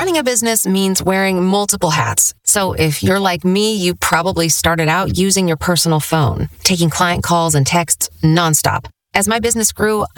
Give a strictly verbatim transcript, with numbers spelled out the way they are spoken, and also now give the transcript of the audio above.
Running a business means wearing multiple hats. So if you're like me, you probably started out using your personal phone, taking client calls and texts nonstop. As my business grew,